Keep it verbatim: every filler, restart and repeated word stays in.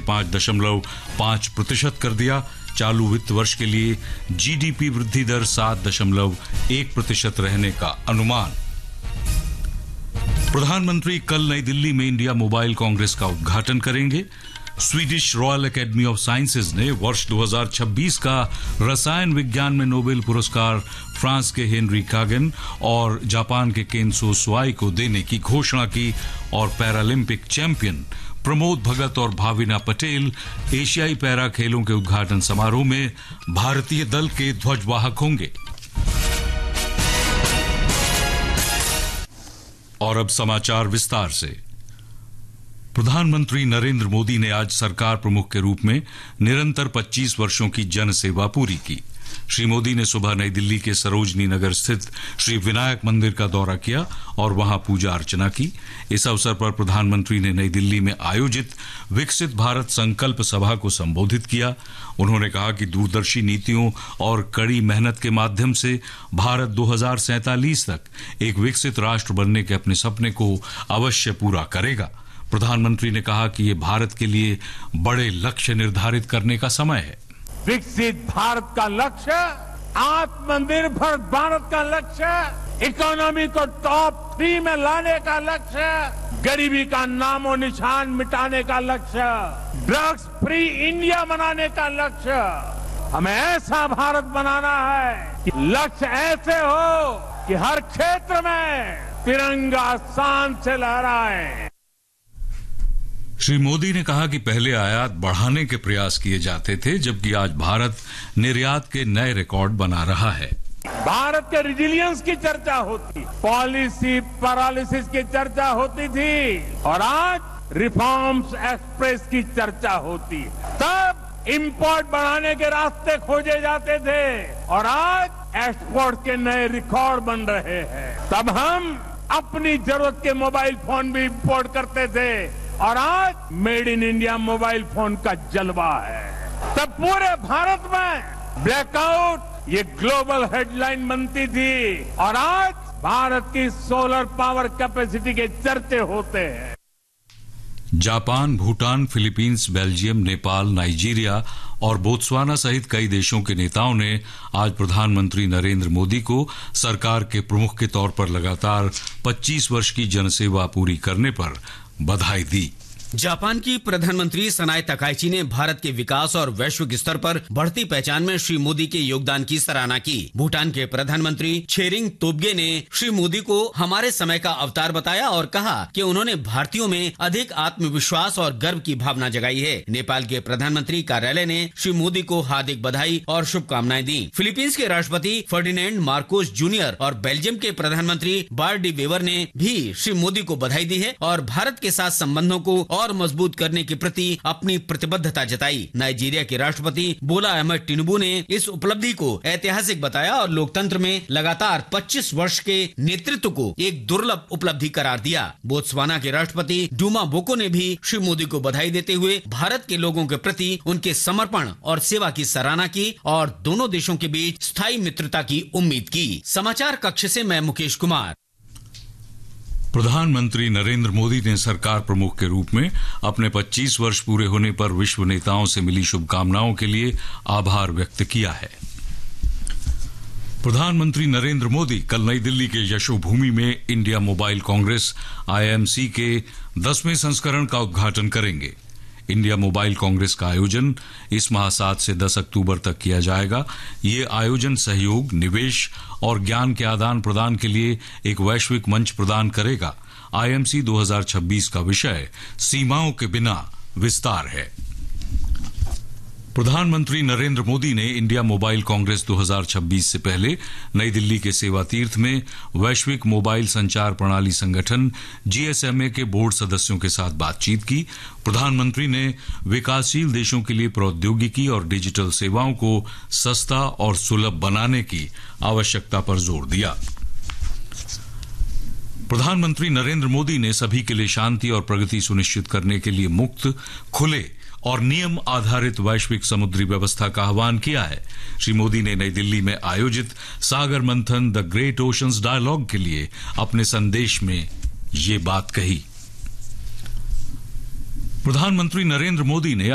पांच दशमलव पांच प्रतिशत कर दिया। चालू वित्त वर्ष के लिए जीडीपी वृद्धि दर सात दशमलव एक प्रतिशत रहने का अनुमान। प्रधानमंत्री कल नई दिल्ली में इंडिया मोबाइल कांग्रेस का उद्घाटन करेंगे। Swedish royal academy of sciences ने वर्ष दो हज़ार छब्बीस का रसायन विज्ञान में नोबेल पुरस्कार फ्रांस के हेनरी कागन और जापान के केंसो सुआई को देने की घोषणा की और पैरालंपिक चैंपियन प्रमोद भगत और भाविना पटेल एशियाई पैरा खेलों के उद्घाटन समारोह में भारतीय दल के ध्वजवाहक होंगे। और अब समाचार विस्तार से। प्रधानमंत्री नरेंद्र मोदी ने आज सरकार प्रमुख के रूप में निरंतर पच्चीस वर्षों की जन सेवा पूरी की। श्री मोदी ने सुबह नई दिल्ली के सरोजनी नगर स्थित श्री विनायक मंदिर का दौरा किया और वहां पूजा अर्चना की। इस अवसर पर प्रधानमंत्री ने नई दिल्ली में आयोजित विकसित भारत संकल्प सभा को संबोधित किया। उन्होंने कहा कि दूरदर्शी नीतियों और कड़ी मेहनत के माध्यम से भारत दो हज़ार सैंतालीस तक एक विकसित राष्ट्र बनने के अपने सपने को अवश्य पूरा करेगा। प्रधानमंत्री ने कहा कि ये भारत के लिए बड़े लक्ष्य निर्धारित करने का समय है। विकसित भारत का लक्ष्य, आत्मनिर्भर भारत का लक्ष्य, इकोनॉमी को टॉप थ्री में लाने का लक्ष्य, गरीबी का नामो निशान मिटाने का लक्ष्य, ड्रग्स फ्री इंडिया बनाने का लक्ष्य। हमें ऐसा भारत बनाना है कि लक्ष्य ऐसे हो कि हर क्षेत्र में तिरंगा शान से लहराए। श्री मोदी ने कहा कि पहले आयात बढ़ाने के प्रयास किए जाते थे, जबकि आज भारत निर्यात के नए रिकॉर्ड बना रहा है। भारत के रिजिलियंस की चर्चा होती, पॉलिसी पैरालिसिस की चर्चा होती थी और आज रिफॉर्म्स एक्सप्रेस की चर्चा होती। तब इंपोर्ट बढ़ाने के रास्ते खोजे जाते थे और आज एक्सपोर्ट के नए रिकॉर्ड बन रहे हैं। तब हम अपनी जरूरत के मोबाइल फोन भी इंपोर्ट करते थे और आज made in India mobile phone का जलवा है। तब पूरे भारत में ब्लैकआउट ये ग्लोबल हेडलाइन बनती थी और आज भारत की सोलर पावर कैपेसिटी के चर्चे होते हैं। Japan, Bhutan, Philippines, Belgium, Nepal, Nigeria और बोत्सवाना सहित कई देशों के नेताओं ने आज प्रधानमंत्री नरेंद्र मोदी को सरकार के प्रमुख के तौर पर लगातार पच्चीस वर्ष की जनसेवा पूरी करने पर बधाई दी। जापान की प्रधानमंत्री सनाए तकाइची ने भारत के विकास और वैश्विक स्तर पर बढ़ती पहचान में श्री मोदी के योगदान की सराहना की। भूटान के प्रधानमंत्री छेरिंग तोब्गे ने श्री मोदी को हमारे समय का अवतार बताया और कहा कि उन्होंने भारतीयों में अधिक आत्मविश्वास और गर्व की भावना जगाई है। नेपाल के प्रधानमंत्री कार्यालय ने श्री मोदी को हार्दिक बधाई और शुभकामनाएं दी। फिलीपींस के राष्ट्रपति फर्डिनेंड मार्कोस जूनियर और बेल्जियम के प्रधानमंत्री बार्ट डी वेवर ने भी श्री मोदी को बधाई दी है और भारत के साथ संबंधों को और मजबूत करने के प्रति अपनी प्रतिबद्धता जताई। नाइजीरिया के राष्ट्रपति बोला अहमद टिनुबू ने इस उपलब्धि को ऐतिहासिक बताया और लोकतंत्र में लगातार पच्चीस वर्ष के नेतृत्व को एक दुर्लभ उपलब्धि करार दिया। बोत्सवाना के राष्ट्रपति डूमा बोको ने भी श्री मोदी को बधाई देते हुए भारत के लोगों के प्रति उनके समर्पण और सेवा की सराहना की और दोनों देशों के बीच स्थायी मित्रता की उम्मीद की। समाचार कक्ष से मैं मुकेश कुमार। प्रधानमंत्री नरेंद्र मोदी ने सरकार प्रमुख के रूप में अपने पच्चीस वर्ष पूरे होने पर विश्व नेताओं से मिली शुभकामनाओं के लिए आभार व्यक्त किया है। प्रधानमंत्री नरेंद्र मोदी कल नई दिल्ली के यशोभूमि में India mobile Congress I M C के दसवें संस्करण का उद्घाटन करेंगे। इंडिया मोबाइल कांग्रेस का आयोजन इस माह सात से दस अक्टूबर तक किया जाएगा। ये आयोजन सहयोग, निवेश और ज्ञान के आदान प्रदान के लिए एक वैश्विक मंच प्रदान करेगा। आई एम सी दो हज़ार छब्बीस का विषय सीमाओं के बिना विस्तार है। प्रधानमंत्री नरेंद्र मोदी ने इंडिया मोबाइल कांग्रेस दो हज़ार छब्बीस से पहले नई दिल्ली के सेवा तीर्थ में वैश्विक मोबाइल संचार प्रणाली संगठन जी एस एम ए के बोर्ड सदस्यों के साथ बातचीत की। प्रधानमंत्री ने विकासशील देशों के लिए प्रौद्योगिकी और डिजिटल सेवाओं को सस्ता और सुलभ बनाने की आवश्यकता पर जोर दिया। प्रधानमंत्री नरेंद्र मोदी ने सभी के लिए शांति और प्रगति सुनिश्चित करने के लिए मुक्त, खुले और नियम आधारित वैश्विक समुद्री व्यवस्था का आह्वान किया है। श्री मोदी ने नई दिल्ली में आयोजित सागर मंथन द ग्रेट ओशंस डायलॉग के लिए अपने संदेश में ये बात कही। प्रधानमंत्री नरेंद्र मोदी ने